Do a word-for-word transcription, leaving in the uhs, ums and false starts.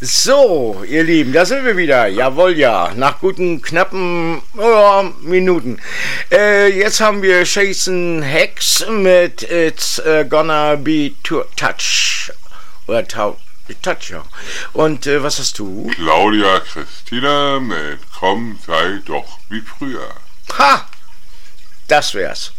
So, ihr Lieben, da sind wir wieder. Jawohl, ja. Nach guten, knappen oh, Minuten. Äh, jetzt haben wir Jason Hex mit It's uh, Gonna Be to Touch. Oder Tau Touch, ja. Und äh, was hast du? Claudia Christina mit Komm, sei doch wie früher. Ha! Das wär's.